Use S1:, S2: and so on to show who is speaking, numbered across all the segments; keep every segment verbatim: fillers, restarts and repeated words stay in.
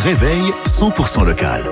S1: réveil cent pour cent local.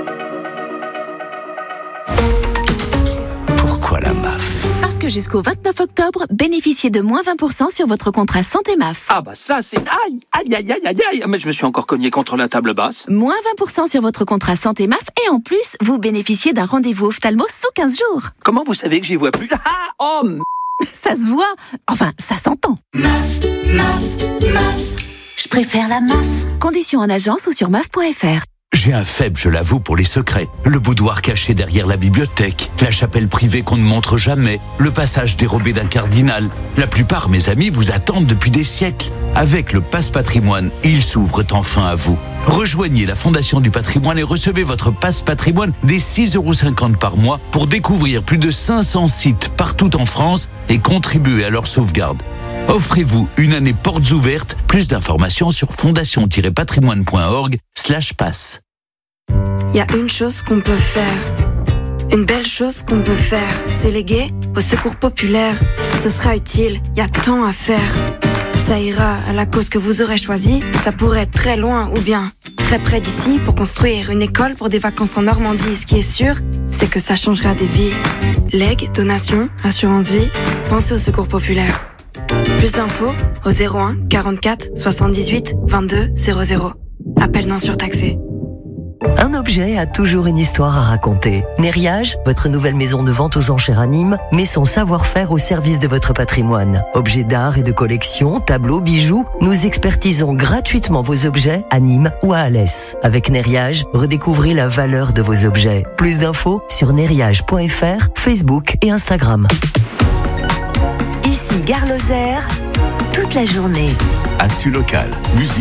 S1: Pourquoi la M A F ?
S2: Parce que jusqu'au vingt-neuf octobre, bénéficiez de moins vingt pour cent sur votre contrat santé M A F.
S3: Ah bah ça c'est... Aïe, aïe, aïe, aïe, aïe, aïe. Mais je me suis encore cogné contre la table basse.
S2: Moins vingt pour cent sur votre contrat santé M A F et en plus, vous bénéficiez d'un rendez-vous ophtalmo sous quinze jours.
S3: Comment vous savez que j'y vois plus ? Ah, oh, m...
S2: Ça se voit. Enfin, ça s'entend.
S4: M A F, M A F, M A F. Je préfère la M A F.
S2: Conditions en agence ou sur M A F point F R.
S1: J'ai un faible, je l'avoue, pour les secrets. Le boudoir caché derrière la bibliothèque, la chapelle privée qu'on ne montre jamais, le passage dérobé d'un cardinal. La plupart, mes amis, vous attendent depuis des siècles. Avec le Passe Patrimoine, ils s'ouvrent enfin à vous. Rejoignez la Fondation du Patrimoine et recevez votre Passe Patrimoine dès six euros cinquante par mois pour découvrir plus de cinq cents sites partout en France et contribuer à leur sauvegarde. Offrez-vous une année portes ouvertes. Plus d'informations sur fondation-patrimoine.org slash passe.
S5: Il y a une chose qu'on peut faire, une belle chose qu'on peut faire, c'est léguer au secours populaire. Ce sera utile, il y a tant à faire. Ça ira à la cause que vous aurez choisie, ça pourrait être très loin ou bien très près d'ici pour construire une école pour des vacances en Normandie. Ce qui est sûr, c'est que ça changera des vies. Legs, donations, assurance vie, pensez au secours populaire. Plus d'infos au zéro un quarante-quatre soixante-dix-huit vingt-deux zéro zéro. Appel non surtaxé.
S6: Un objet a toujours une histoire à raconter. Nériage, votre nouvelle maison de vente aux enchères à Nîmes, met son savoir-faire au service de votre patrimoine. Objets d'art et de collection, tableaux, bijoux, nous expertisons gratuitement vos objets à Nîmes ou à Alès. Avec Nériage, redécouvrez la valeur de vos objets. Plus d'infos sur nériage point F R, Facebook et Instagram.
S7: Ici Gare Lozère, toute la journée.
S1: Actu local, musique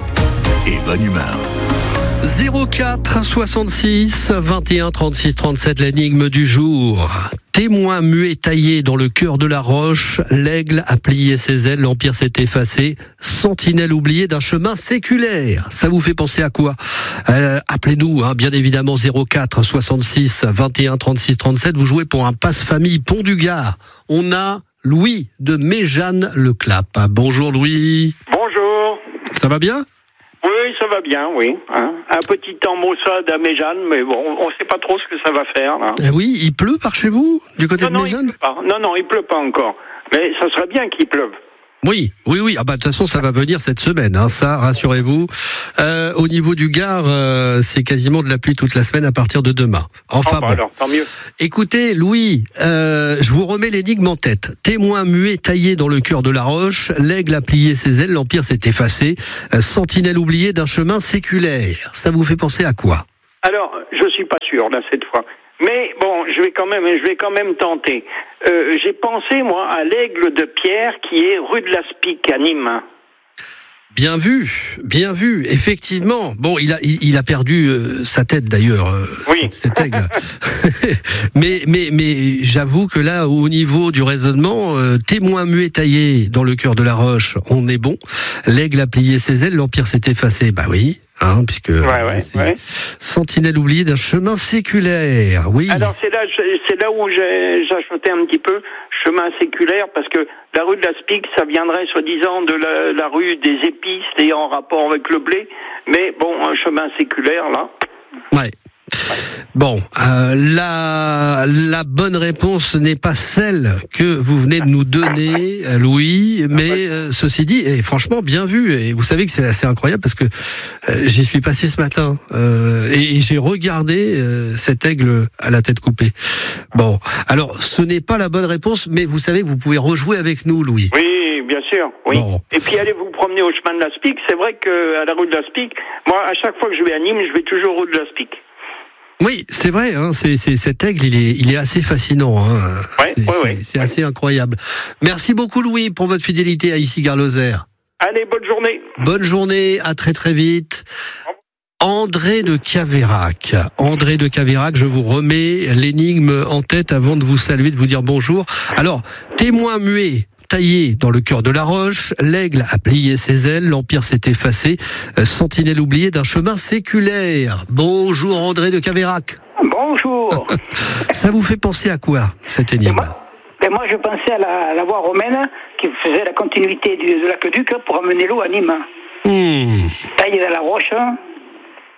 S1: et bonne humeur.
S8: zéro quatre soixante-six vingt et un trente-six trente-sept, l'énigme du jour. Témoin muet taillé dans le cœur de la roche, l'aigle a plié ses ailes, l'empire s'est effacé, sentinelle oubliée d'un chemin séculaire. Ça vous fait penser à quoi ? euh, Appelez-nous, hein, bien évidemment, zéro quatre soixante-six vingt et un trente-six trente-sept. Vous jouez pour un passe-famille Pont du Gard. On a Louis de Méjeanne-le-Clap. Bonjour Louis.
S9: Bonjour.
S8: Ça va bien ?
S9: Oui, ça va bien, oui. Hein. Un petit temps maussade à Méjeanne, mais bon, on ne sait pas trop ce que ça va faire. Là.
S8: Eh oui, il pleut par chez vous, du côté
S9: non,
S8: de
S9: non,
S8: Méjeanne ?
S9: il pleut pas. Non, non, il pleut pas encore. Mais ça serait bien qu'il pleuve.
S8: Oui, oui, oui. Ah bah de toute façon, ça va venir cette semaine. Hein, ça, rassurez-vous. Euh, au niveau du Gard, euh, c'est quasiment de la pluie toute la semaine à partir de demain. Enfin
S9: oh, bah
S8: bon.
S9: Alors, tant mieux.
S8: Écoutez, Louis, euh, je vous remets l'énigme en tête. Témoin muet taillé dans le cœur de la roche, l'aigle a plié ses ailes, l'empire s'est effacé. Euh, sentinelle oubliée d'un chemin séculaire. Ça vous fait penser à quoi ?
S9: Alors, je suis pas sûr là cette fois. Mais bon, je vais quand même, je vais quand même tenter. Euh, j'ai pensé moi à l'aigle de Pierre qui est rue de la Spique à Nîmes.
S8: Bien vu, bien vu, effectivement. Bon, il a, il, il a perdu euh, sa tête d'ailleurs, euh,
S9: oui.
S8: cet aigle. mais, mais, mais j'avoue que là, au niveau du raisonnement, euh, témoin muet taillé dans le cœur de la roche, on est bon. L'aigle a plié ses ailes, l'empire s'est effacé. Bah oui. Hein, puisque
S9: ouais, ouais,
S8: c'est
S9: ouais.
S8: sentinelle oubliée d'un chemin séculaire, oui.
S9: Alors c'est là, c'est là où j'ai j'ajoutais un petit peu chemin séculaire parce que la rue de la Spique, ça viendrait soi-disant de la, la rue des épices et en rapport avec le blé, mais bon, un chemin séculaire là.
S8: Ouais. Bon, euh, la, la bonne réponse n'est pas celle que vous venez de nous donner, Louis, mais euh, ceci dit, et franchement, bien vu. Et vous savez que c'est assez incroyable parce que euh, j'y suis passé ce matin euh, et, et j'ai regardé euh, cet aigle à la tête coupée. Bon, alors ce n'est pas la bonne réponse, mais vous savez que vous pouvez rejouer avec nous, Louis.
S9: Oui, bien sûr, oui.
S8: Bon.
S9: Et puis allez vous promener au chemin de la Spique. C'est vrai que à la rue de la Spique, moi, à chaque fois que je vais à Nîmes, je vais toujours rue de la Spique.
S8: Oui, c'est vrai. Hein, c'est, c'est cet aigle, il est, il est assez fascinant. Hein.
S9: Ouais,
S8: c'est,
S9: ouais,
S8: c'est,
S9: ouais.
S8: c'est assez incroyable. Merci beaucoup, Louis, pour votre fidélité à Ici Gare Lozère.
S9: Allez, bonne journée.
S8: Bonne journée, à très très vite. André de Caveyrac. André de Caveyrac, je vous remets l'énigme en tête avant de vous saluer, de vous dire bonjour. Alors, témoin muet taillé dans le cœur de la roche, l'aigle a plié ses ailes, l'empire s'est effacé, sentinelle oubliée d'un chemin séculaire. Bonjour André de Caveyrac.
S10: Bonjour.
S8: Ça vous fait penser à quoi, cette énigme ?
S10: moi, ben moi, je pensais à la, à la voie romaine qui faisait la continuité du, de l'aqueduc pour amener l'eau à Nîmes.
S8: Mmh.
S10: Taillé dans la roche.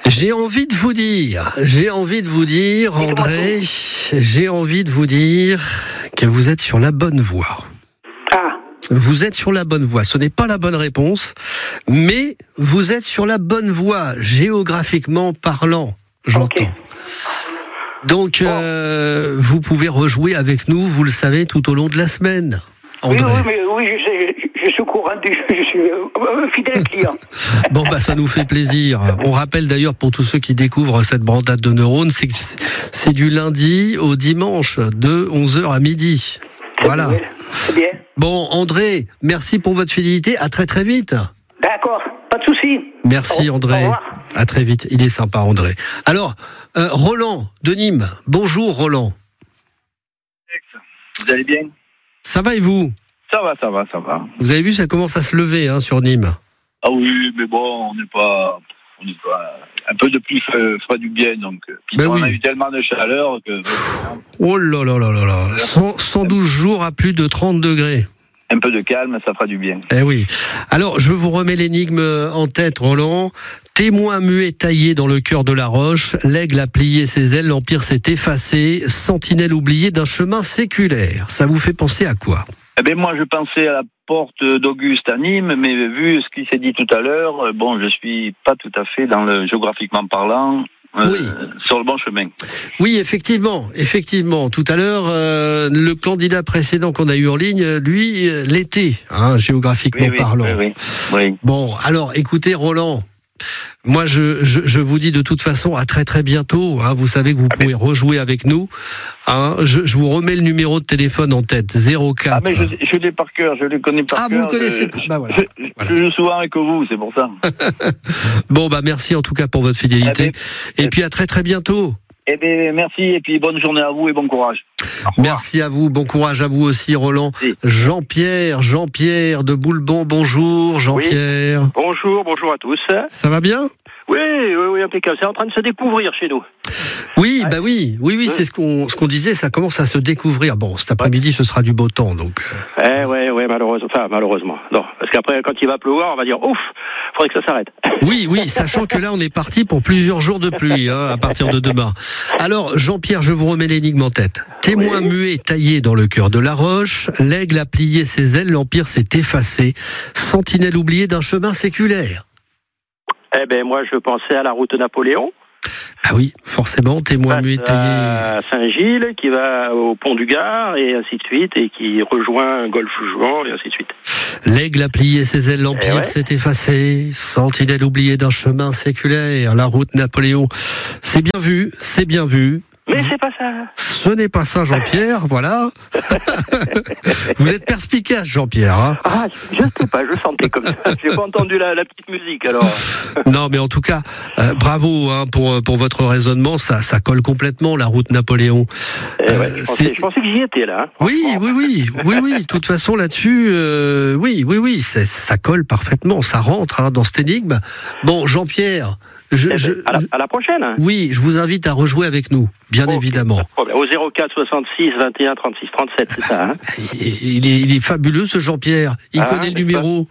S8: J'ai envie de vous dire, j'ai envie de vous dire, André, j'ai envie de vous dire que vous êtes sur la bonne voie.
S10: Ah.
S8: Vous êtes sur la bonne voie. Ce n'est pas la bonne réponse, mais vous êtes sur la bonne voie, géographiquement parlant, j'entends. Okay. Donc, euh, oh. vous pouvez rejouer avec nous, vous le savez, tout au long de la semaine. André.
S10: Oui, oui, mais, oui, je sais, je suis au courant, je suis un fidèle client.
S8: Bon, bah, ça nous fait plaisir. On rappelle d'ailleurs pour tous ceux qui découvrent cette brandade de neurones, c'est que c'est du lundi au dimanche, de onze heures à midi. Voilà.
S10: C'est bien.
S8: Bon, André, merci pour votre fidélité. À très très vite.
S10: D'accord, pas de souci.
S8: Merci, André. Au revoir. À très vite. Il est sympa, André. Alors, euh, Roland de Nîmes. Bonjour, Roland.
S11: Vous allez bien ?
S8: Ça va et vous ?
S11: Ça va, ça va, ça va.
S8: Vous avez vu, ça commence à se lever hein, sur Nîmes.
S11: Ah oui, mais bon, on n'est pas, on n'est pas. Un peu de pluie fera du bien, donc. Puis ben on oui. a eu tellement de chaleur que.
S8: Oh là là là là là. cent douze jours à plus de trente degrés.
S11: Un peu de calme, ça fera du bien.
S8: Eh oui. Alors, je vous remets l'énigme en tête, Roland. Témoin muet taillé dans le cœur de la roche, l'aigle a plié ses ailes, l'empire s'est effacé, sentinelle oubliée d'un chemin séculaire. Ça vous fait penser à quoi ?
S11: Eh bien, moi, je pensais à la porte d'Auguste à Nîmes, mais vu ce qui s'est dit tout à l'heure, bon, je suis pas tout à fait dans le géographiquement parlant. Euh, oui. Sur le bon chemin.
S8: Oui, effectivement, effectivement. Tout à l'heure, euh, le candidat précédent qu'on a eu en ligne, lui, l'était, hein, géographiquement
S11: oui,
S8: parlant.
S11: Oui, oui, oui.
S8: Bon, alors, écoutez, Roland. Moi, je, je, je vous dis de toute façon à très très bientôt. Hein, vous savez que vous ah pouvez mais... rejouer avec nous. Hein, je, je vous remets le numéro de téléphone en tête. zéro quatre.
S11: Ah mais je, je l'ai par cœur, je le connais par
S8: ah,
S11: cœur.
S8: Ah, vous le connaissez
S11: je,
S8: bah, voilà.
S11: Je,
S8: voilà.
S11: je joue souvent avec vous, c'est pour ça.
S8: Bon, bah merci en tout cas pour votre fidélité. Ah, mais... Et puis à très très bientôt.
S11: Eh bien, merci et puis bonne journée à vous et bon courage.
S8: Merci à vous, bon courage à vous aussi, Roland. Oui. Jean-Pierre, Jean-Pierre de Boulbon, bonjour, Jean-Pierre.
S12: Oui. Bonjour, bonjour à tous.
S8: Ça va bien ?
S12: Oui, oui, oui, impeccable. C'est en train de se découvrir chez nous.
S8: Oui, ouais. bah oui, oui, oui, c'est ce qu'on, ce qu'on disait, ça commence à se découvrir. Bon, cet après-midi, ce sera du beau temps, donc.
S12: Eh ouais, ouais, malheureusement, enfin, malheureusement. Non, parce qu'après, quand il va pleuvoir, on va dire, ouf, faudrait que ça s'arrête.
S8: Oui, oui, sachant que là, on est parti pour plusieurs jours de pluie, hein, à partir de demain. Alors, Jean-Pierre, je vous remets l'énigme en tête. Témoin oui. muet taillé dans le cœur de la roche, l'aigle a plié ses ailes, l'empire s'est effacé, sentinelle oubliée d'un chemin séculaire.
S12: Eh ben, moi, je pensais à la route Napoléon.
S8: Ah oui, forcément, témoin muet taillé.
S12: À Saint-Gilles, qui va au pont du Gard, et ainsi de suite, et qui rejoint Golfe-Jouan, et ainsi de suite.
S8: L'aigle a plié ses ailes, l'empire ouais. s'est effacé, sentinelle oubliée d'un chemin séculaire, la route Napoléon. C'est bien vu, c'est bien vu.
S12: Mais c'est pas ça.
S8: Ce n'est pas ça, Jean-Pierre, voilà. Vous êtes perspicace, Jean-Pierre. Hein
S12: ah, je ne sais pas, je sentais comme ça. J'ai pas entendu la, la petite musique, alors.
S8: Non, mais en tout cas, euh, bravo hein, pour, pour votre raisonnement. Ça, ça colle complètement, la route Napoléon.
S12: Eh ouais, euh, je, pensais, je pensais que j'y étais, là. Hein,
S8: oui, oui, oui, oui, oui. De toute façon, là-dessus, euh, oui, oui, oui, c'est, ça colle parfaitement. Ça rentre hein, dans cette énigme. Bon, Jean-Pierre... Je,
S12: eh
S8: je,
S12: ben, à, la, à la prochaine.
S8: Oui, je vous invite à rejouer avec nous, bien okay, évidemment.
S12: Au zéro quatre soixante-six vingt et un trente-six trente-sept, c'est ça. Hein
S8: il, est, il est fabuleux ce Jean-Pierre. Il ah, connaît le numéro.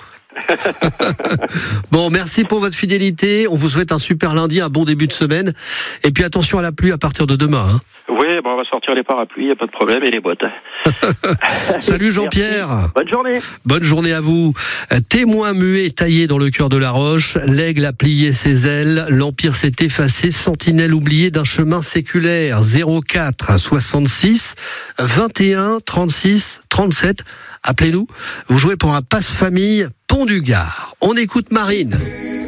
S8: Bon, merci pour votre fidélité. On vous souhaite un super lundi, un bon début de semaine. Et puis attention à la pluie à partir de demain. Hein.
S12: Oui, bon, on va sortir les parapluies, il n'y a pas de problème, et les bottes.
S8: Salut Jean-Pierre.
S12: Merci. Bonne journée.
S8: Bonne journée à vous. Témoin muet taillé dans le cœur de la roche, l'aigle a plié ses ailes, l'empire s'est effacé, sentinelle oubliée d'un chemin séculaire. zéro quatre soixante-six vingt et un trente-six trente-sept. Appelez-nous. Vous jouez pour un passe-famille Pont du Gard. On écoute Marine.